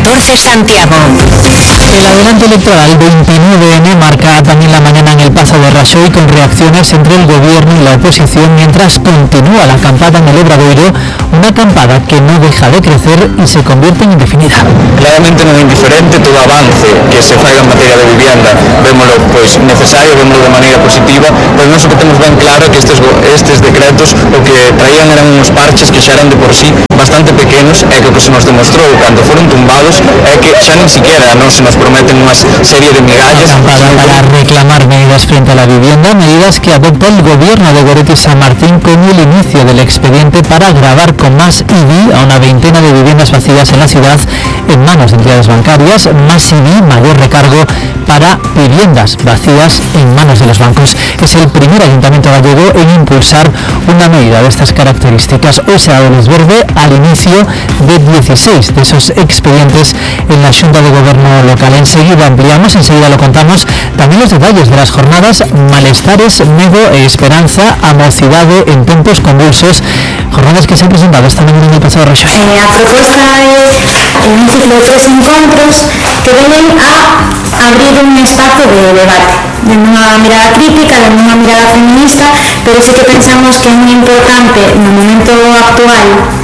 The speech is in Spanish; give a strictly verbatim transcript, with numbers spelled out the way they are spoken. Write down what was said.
catorce Santiago. El adelanto electoral veintinueve ene marca también la mañana en el Pazo de Rajoy, con reacciones entre el gobierno y la oposición, mientras continúa la acampada en el Obradoiro, una acampada que no deja de crecer y se convierte en indefinida. Claramente non é indiferente todo avance que se faiga en materia de vivienda, vémolo pois necesario, vémolo de maneira positiva, pero non que temos ben claro que estes, estes decretos o que traían eran uns parches que xa eran de por sí bastante pequenos, e que o que se nos demostrou cando foron tumbados é que xa nin siquiera non se nos prometen unha serie de migallas. Acampada para reclamar medidas frente a la vivienda, medidas que adopta el gobierno de Goretti San Martín con el inicio del expediente para gravar con más I B I a una veintena de viviendas vacías en la ciudad en manos de entidades bancarias, más I B I, mayor recargo para viviendas vacías en manos de los bancos. Es el primer ayuntamiento gallego en impulsar una medida de estas características. Hoy se ha dado luz verde al inicio de dieciséis de esos expedientes en la Junta de Gobierno local. Enseguida ampliamos, enseguida lo contamos, también los detalles de las jornadas Malestares, Medo e Esperanza a mocidade en tempos convulsos, jornadas que se han presentado esta mañana en el Pazo de Rajoy. Eh, a propuesta é un ciclo de tres encontros que venen a abrir un espacio de debate, de unha mirada crítica, de unha mirada feminista, pero sí que pensamos que é moi importante no momento actual